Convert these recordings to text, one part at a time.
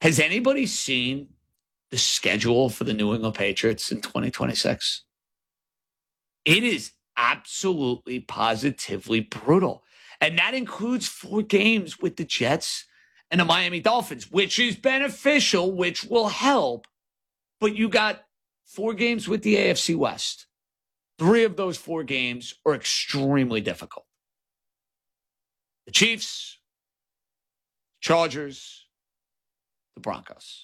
Has anybody seen the schedule for the New England Patriots in 2026? It is absolutely positively brutal. And that includes 4 games with the Jets and the Miami Dolphins, which is beneficial, which will help. But you got 4 games with the AFC West. 3 of those 4 games are extremely difficult. The Chiefs, Chargers, the Broncos.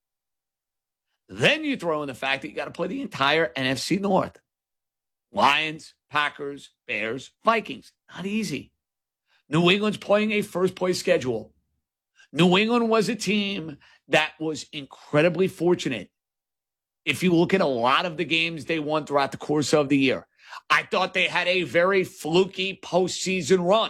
Then you throw in the fact that you got to play the entire NFC North. Lions, Packers, Bears, Vikings. Not easy. New England's playing a first-place schedule. New England was a team that was incredibly fortunate. If you look at a lot of the games they won throughout the course of the year, I thought they had a very fluky postseason run.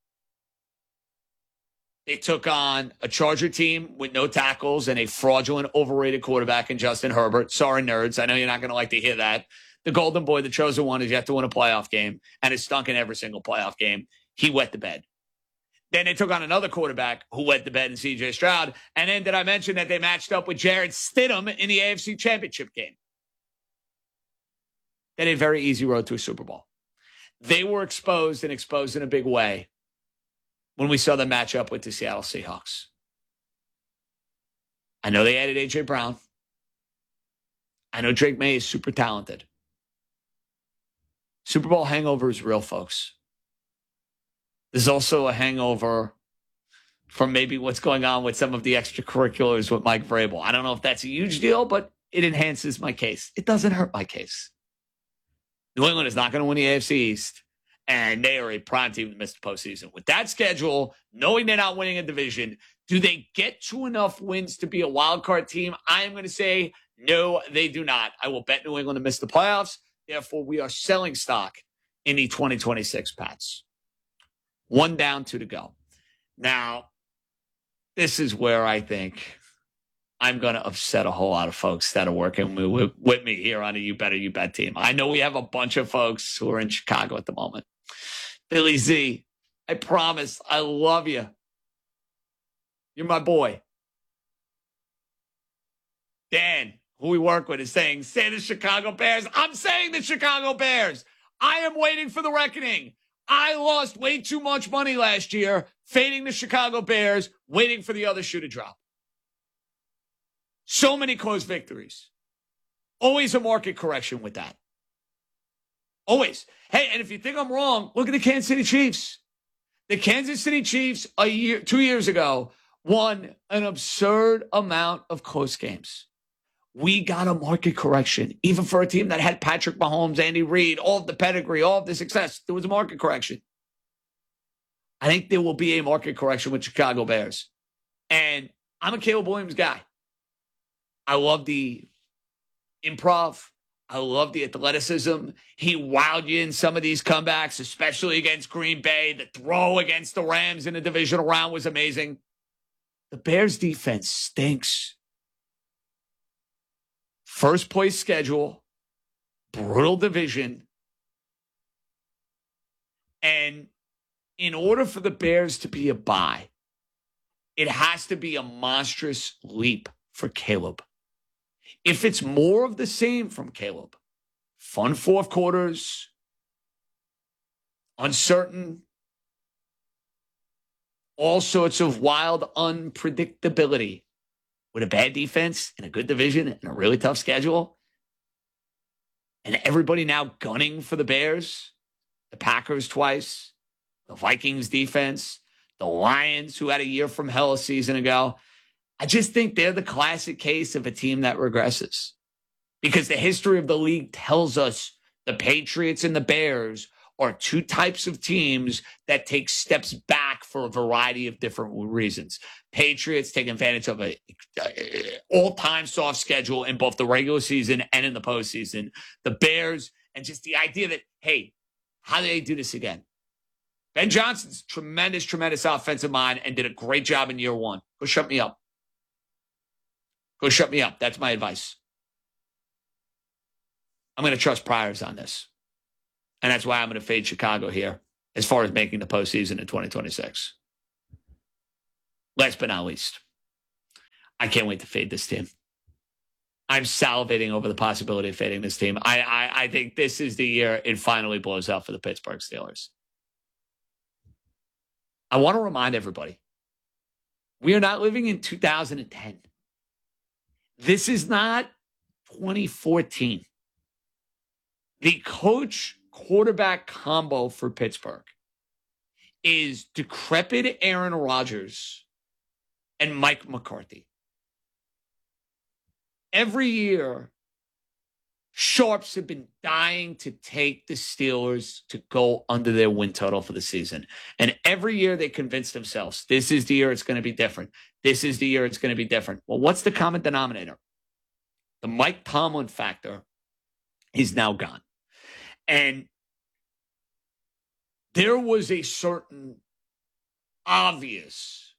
They took on a Charger team with no tackles and a fraudulent, overrated quarterback in Justin Herbert. Sorry, nerds. I know you're not going to like to hear that. The golden boy, the chosen one, is yet to win a playoff game and has stunk in every single playoff game. He wet the bed. Then they took on another quarterback who wet the bed in C.J. Stroud. And then did I mention that they matched up with Jarrett Stidham in the AFC Championship game? They had a very easy road to a Super Bowl. They were exposed and exposed in a big way when we saw them match up with the Seattle Seahawks. I know they added A.J. Brown. I know Drake May is super talented. Super Bowl hangover is real, folks. There's also a hangover from maybe what's going on with some of the extracurriculars with Mike Vrabel. I don't know if that's a huge deal, but it enhances my case. It doesn't hurt my case. New England is not going to win the AFC East, and they are a prime team to miss the postseason. With that schedule, knowing they're not winning a division, do they get to enough wins to be a wild card team? I am going to say no, they do not. I will bet New England to miss the playoffs. Therefore, we are selling stock in the 2026 Pats. 1 down, 2 to go. Now, this is where I think I'm going to upset a whole lot of folks that are working with me here on a You Better You Bet team. I know we have a bunch of folks who are in Chicago at the moment. Billy Z, I promise, I love you. You're my boy. Dan, who we work with, is saying, say the Chicago Bears. I'm saying the Chicago Bears. I am waiting for the reckoning. I lost way too much money last year, fading the Chicago Bears, waiting for the other shoe to drop. So many close victories. Always a market correction with that. Always. Hey, and if you think I'm wrong, look at the Kansas City Chiefs. The Kansas City Chiefs 2 years ago won an absurd amount of close games. We got a market correction. Even for a team that had Patrick Mahomes, Andy Reid, all of the pedigree, all of the success, there was a market correction. I think there will be a market correction with Chicago Bears. And I'm a Caleb Williams guy. I love the improv. I love the athleticism. He wowed you in some of these comebacks, especially against Green Bay. The throw against the Rams in the divisional round was amazing. The Bears defense stinks. First place schedule, brutal division. And in order for the Bears to be a bye, it has to be a monstrous leap for Caleb. If it's more of the same from Caleb, fun fourth quarters, uncertain, all sorts of wild unpredictability, with a bad defense and a good division and a really tough schedule, and everybody now gunning for the Bears, the Packers twice, the Vikings defense, the Lions, who had a year from hell a season ago, I just think they're the classic case of a team that regresses. Because the history of the league tells us the Patriots and the Bears are 2 types of teams that take steps back for a variety of different reasons. Patriots take advantage of an all-time soft schedule in both the regular season and in the postseason. The Bears, and just the idea that, hey, how do they do this again? Ben Johnson's tremendous, tremendous offensive mind and did a great job in year 1. Go shut me up. Go shut me up. That's my advice. I'm going to trust Priors on this. And that's why I'm going to fade Chicago here as far as making the postseason in 2026. Last but not least, I can't wait to fade this team. I'm salivating over the possibility of fading this team. I think this is the year it finally blows out for the Pittsburgh Steelers. I want to remind everybody, we are not living in 2010. This is not 2014. The coach-quarterback combo for Pittsburgh is decrepit Aaron Rodgers and Mike McCarthy. Every year, sharps have been dying to take the Steelers to go under their win total for the season. And every year they convince themselves, this is the year it's going to be different. This is the year it's going to be different. Well, what's the common denominator? The Mike Tomlin factor is now gone. And there was a certain obvious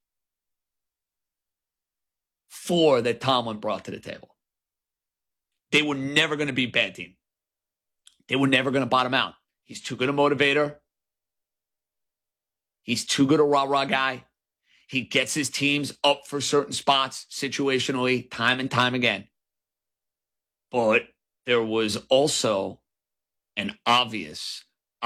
floor that Tomlin brought to the table. They were never going to be a bad team. They were never going to bottom out. He's too good a motivator. He's too good a rah-rah guy. He gets his teams up for certain spots situationally time and time again. But there was also an obvious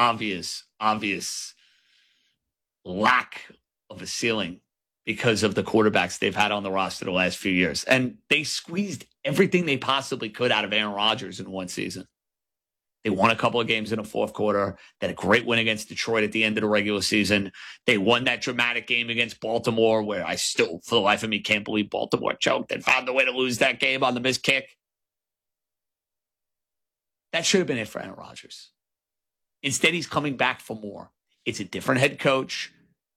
lack of a ceiling because of the quarterbacks they've had on the roster the last few years. And they squeezed everything they possibly could out of Aaron Rodgers in one season. They won a couple of games in the fourth quarter. They had a great win against Detroit at the end of the regular season. They won that dramatic game against Baltimore where I still, for the life of me, can't believe Baltimore choked and found a way to lose that game on the missed kick. That should have been it for Aaron Rodgers. Instead, he's coming back for more. It's a different head coach.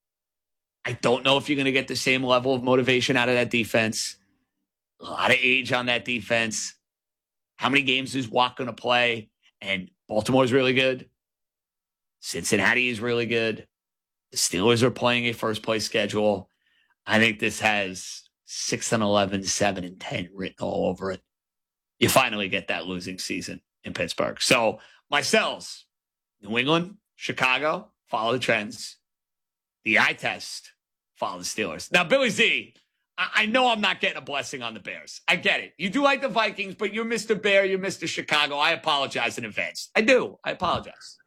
I don't know if you're going to get the same level of motivation out of that defense. A lot of age on that defense. How many games is Watt going to play? And Baltimore's really good. Cincinnati is really good. The Steelers are playing a first-place schedule. I think this has 6-11, 7-10 written all over it. You finally get that losing season in Pittsburgh. So, my cells, New England, Chicago, follow the trends. The eye test, follow the Steelers. Now, Billy Z, I know I'm not getting a blessing on the Bears. I get it. You do like the Vikings, but you're Mr. Bear, you're Mr. Chicago. I apologize in advance. I do. I apologize.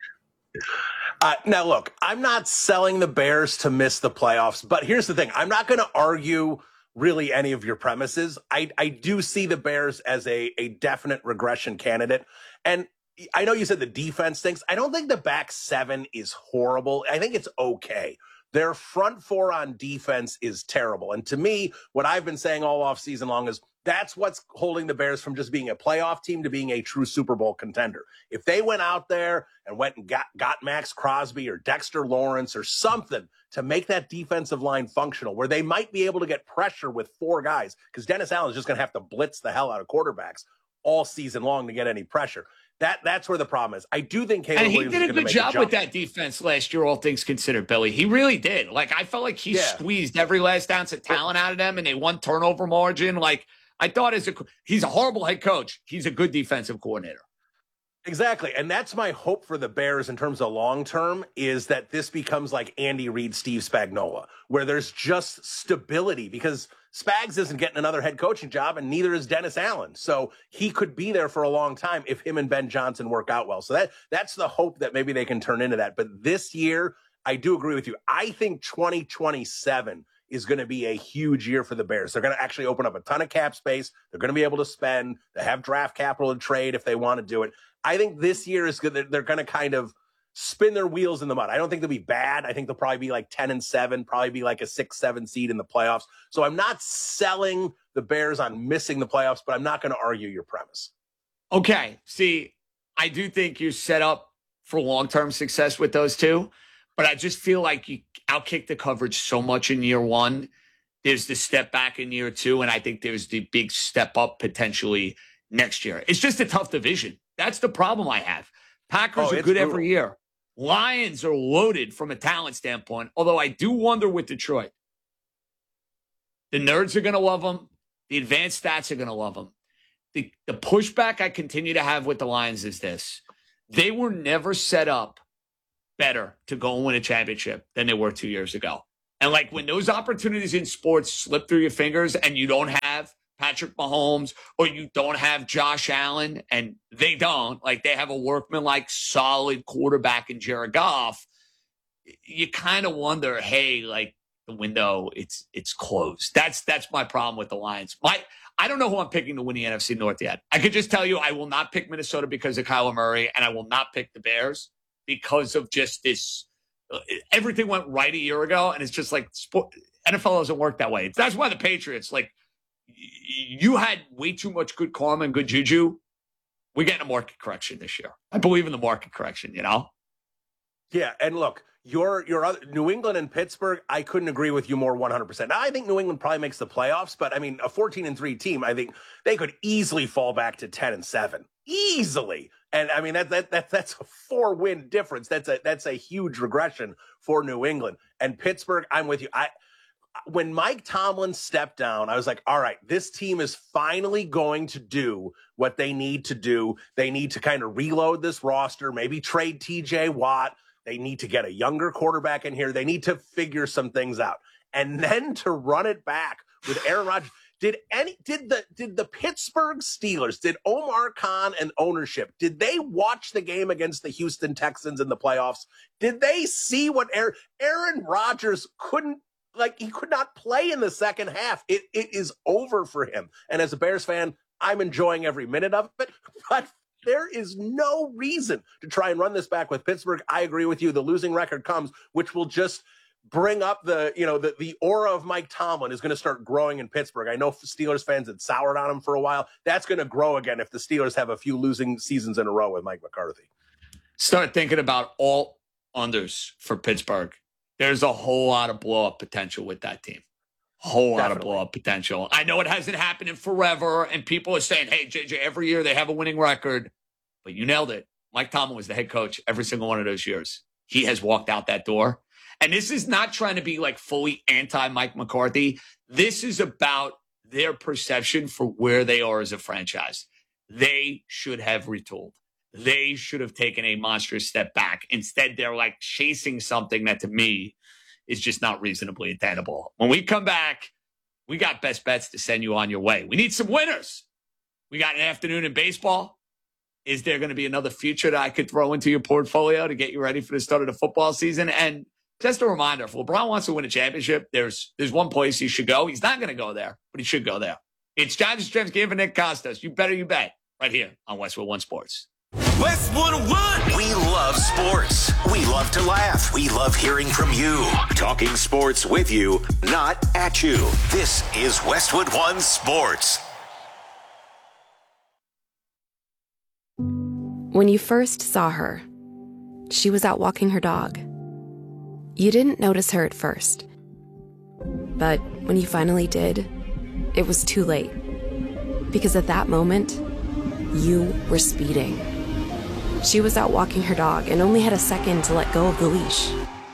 Now, look, I'm not selling the Bears to miss the playoffs, but here's the thing. I'm not going to argue really any of your premises. I do see the Bears as a definite regression candidate. And I know you said the defense stinks. I don't think the back seven is horrible. I think it's okay. Their front four on defense is terrible. And to me, what I've been saying all offseason long is that's what's holding the Bears from just being a playoff team to being a true Super Bowl contender. If they went out there and went and got Max Crosby or Dexter Lawrence or something to make that defensive line functional, where they might be able to get pressure with four guys, because Dennis Allen is just going to have to blitz the hell out of quarterbacks all season long to get any pressure. That's where the problem is. I do think Caleb Williams did a good job with that defense last year, all things considered, Billy. He really did. Like, I felt like he squeezed every last ounce of talent out of them, and they won turnover margin. Like, I thought he's a horrible head coach. He's a good defensive coordinator. Exactly. And that's my hope for the Bears in terms of long term, is that this becomes like Andy Reid, Steve Spagnuolo, where there's just stability, because Spags isn't getting another head coaching job, and neither is Dennis Allen. So he could be there for a long time if him and Ben Johnson work out well. So that's the hope that maybe they can turn into that. But this year, I do agree with you. I think 2027 is going to be a huge year for the Bears. They're going to actually open up a ton of cap space. They're going to be able to spend. They have draft capital to trade if they want to do it. I think this year is good. They're going to kind of spin their wheels in the mud. I don't think they'll be bad. I think they'll probably be like 10-7, probably be like a 6-7 seed in the playoffs. So I'm not selling the Bears on missing the playoffs, but I'm not going to argue your premise. Okay. See, I do think you're set up for long-term success with those two, but I just feel like you outkick the coverage so much in year one. There's the step back in year two, and I think there's the big step up potentially next year. It's just a tough division. That's the problem I have. Packers are good every year. Lions are loaded from a talent standpoint, although I do wonder with Detroit. The nerds are going to love them. The advanced stats are going to love them. The pushback I continue to have with the Lions is this. They were never set up better to go and win a championship than they were 2 years ago. And like when those opportunities in sports slip through your fingers and you don't have Patrick Mahomes or you don't have Josh Allen, and they don't, like they have a workman-like solid quarterback in Jared Goff, you kind of wonder, hey, like the window, it's closed. That's my problem with the Lions. I don't know who I'm picking to win the NFC North yet. I could just tell you I will not pick Minnesota because of Kyler Murray, and I will not pick the Bears because of just this. Everything went right a year ago, and it's just like NFL doesn't work that way. That's why the Patriots, like, you had way too much good karma and good juju. We're getting a market correction this year. I believe in the market correction, you know? Yeah, and look, your other, New England and Pittsburgh, I couldn't agree with you more 100%. Now, I think New England probably makes the playoffs, but I mean, a 14-3 team, I think they could easily fall back to 10-7. Easily. And I mean, that's a 4-win difference. That's a huge regression for New England. And Pittsburgh, I'm with you. When Mike Tomlin stepped down, I was like, all right, this team is finally going to do what they need to do. They need to kind of reload this roster, maybe trade TJ Watt. They need to get a younger quarterback in here. They need to figure some things out. And then to run it back with Aaron Rodgers. Did the Pittsburgh Steelers, did Omar Khan and ownership, did they watch the game against the Houston Texans in the playoffs? Did they see what Aaron Rodgers he could not play in the second half? It is over for him. And as a Bears fan, I'm enjoying every minute of it, but there is no reason to try and run this back with Pittsburgh. I agree with you. The losing record comes, which will just bring up the aura of Mike Tomlin is going to start growing in Pittsburgh. I know Steelers fans had soured on him for a while. That's going to grow again if the Steelers have a few losing seasons in a row with Mike McCarthy. Start thinking about all unders for Pittsburgh. There's a whole lot of blow-up potential with that team. Lot of blow-up potential. I know it hasn't happened in forever, and people are saying, hey, JJ, every year they have a winning record. But you nailed it. Mike Tomlin was the head coach every single one of those years. He has walked out that door. And this is not trying to be like fully anti-Mike McCarthy. This is about their perception for where they are as a franchise. They should have retooled. They should have taken a monstrous step back. Instead, they're like chasing something that to me is just not reasonably attainable. When we come back, we got best bets to send you on your way. We need some winners. We got an afternoon in baseball. Is there going to be another future that I could throw into your portfolio to get you ready for the start of the football season? And just a reminder, if LeBron wants to win a championship, there's one place he should go. He's not going to go there, but he should go there. It's John Jastremski and Nick Costas. You better you bet right here on Westwood One Sports. Westwood One. We love sports. We love to laugh. We love hearing from you. Talking sports with you, not at you. This is Westwood One Sports. When you first saw her, she was out walking her dog. You didn't notice her at first. But when you finally did, it was too late. Because at that moment, you were speeding. She was out walking her dog and only had a second to let go of the leash.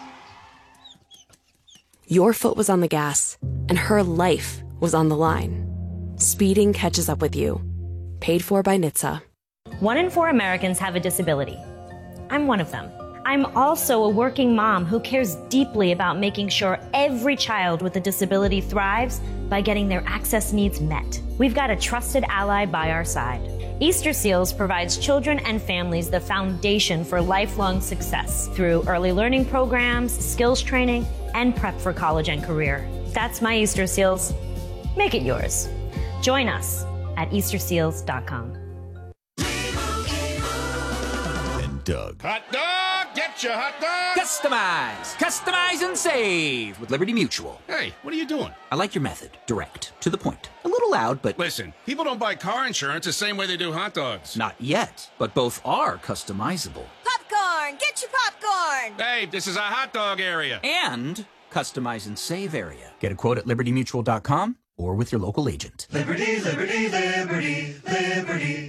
Your foot was on the gas, and her life was on the line. Speeding catches up with you. Paid for by NHTSA. 1 in 4 Americans have a disability. I'm one of them. I'm also a working mom who cares deeply about making sure every child with a disability thrives by getting their access needs met. We've got a trusted ally by our side. Easter Seals provides children and families the foundation for lifelong success through early learning programs, skills training, and prep for college and career. That's my Easter Seals. Make it yours. Join us at easterseals.com. Doug. Hot dog! Get your hot dog! Customize and save with Liberty Mutual. Hey, what are you doing? I like your method. Direct. To the point. A little loud, but... Listen, people don't buy car insurance the same way they do hot dogs. Not yet, but both are customizable. Popcorn! Get your popcorn! Hey, this is a hot dog area. And customize and save area. Get a quote at libertymutual.com or with your local agent. Liberty, liberty, liberty, liberty.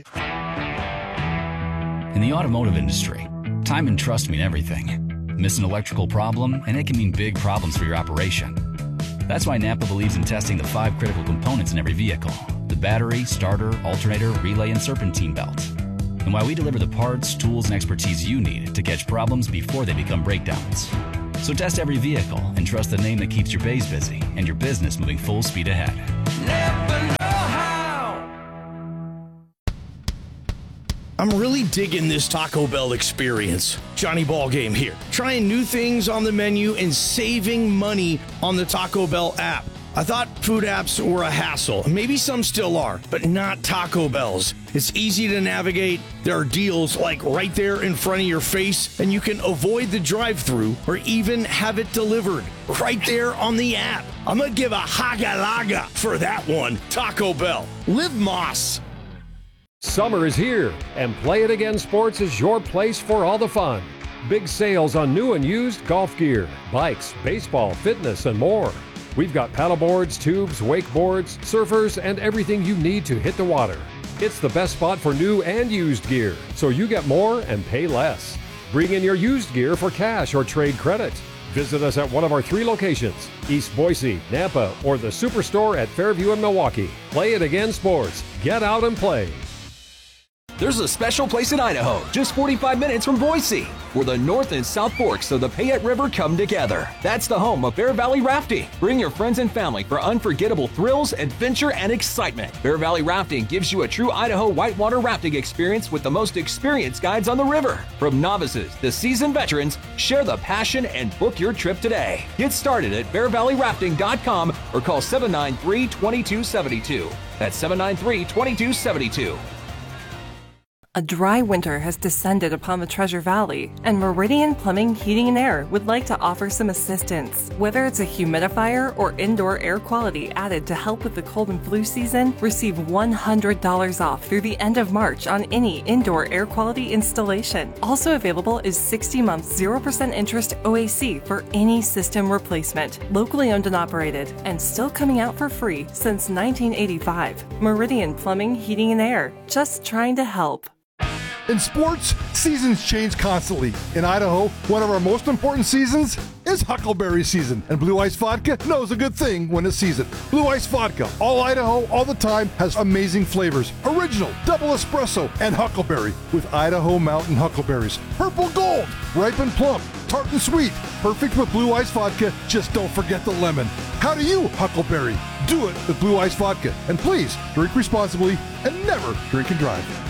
In the automotive industry, time and trust mean everything. Miss an electrical problem, and it can mean big problems for your operation. That's why Napa believes in testing the 5 critical components in every vehicle: the battery, starter, alternator, relay, and serpentine belt. And why we deliver the parts, tools, and expertise you need to catch problems before they become breakdowns. So test every vehicle and trust the name that keeps your bays busy and your business moving full speed ahead. Never know how I'm really digging this Taco Bell experience. Johnny Ballgame here. Trying new things on the menu and saving money on the Taco Bell app. I thought food apps were a hassle. Maybe some still are, but not Taco Bell's. It's easy to navigate. There are deals like right there in front of your face, and you can avoid the drive-thru or even have it delivered right there on the app. I'm going to give a haga-laga for that one. Taco Bell. Live Moss. Summer is here, and Play It Again Sports is your place for all the fun. Big sales on new and used golf gear, bikes, baseball, fitness, and more. We've got paddleboards, tubes, wakeboards, surfers, and everything you need to hit the water. It's the best spot for new and used gear, so you get more and pay less. Bring in your used gear for cash or trade credit. Visit us at one of our 3 locations, East Boise, Nampa, or the Superstore at Fairview in Milwaukee. Play It Again Sports. Get out and play. There's a special place in Idaho, just 45 minutes from Boise, where the North and South Forks of the Payette River come together. That's the home of Bear Valley Rafting. Bring your friends and family for unforgettable thrills, adventure, and excitement. Bear Valley Rafting gives you a true Idaho whitewater rafting experience with the most experienced guides on the river. From novices to seasoned veterans, share the passion and book your trip today. Get started at bearvalleyrafting.com or call 793-2272. That's 793-2272. A dry winter has descended upon the Treasure Valley, and Meridian Plumbing, Heating, and Air would like to offer some assistance. Whether it's a humidifier or indoor air quality added to help with the cold and flu season, receive $100 off through the end of March on any indoor air quality installation. Also available is 60 months 0% interest OAC for any system replacement. Locally owned and operated, and still coming out for free since 1985. Meridian Plumbing, Heating, and Air. Just trying to help. In sports, seasons change constantly. In Idaho, one of our most important seasons is Huckleberry season, and Blue Ice Vodka knows a good thing when it's season. Blue Ice Vodka, all Idaho, all the time, has amazing flavors. Original, double espresso, and Huckleberry with Idaho Mountain Huckleberries. Purple Gold, ripe and plump, tart and sweet. Perfect with Blue Ice Vodka, just don't forget the lemon. How do you Huckleberry? Do it with Blue Ice Vodka. And please, drink responsibly and never drink and drive.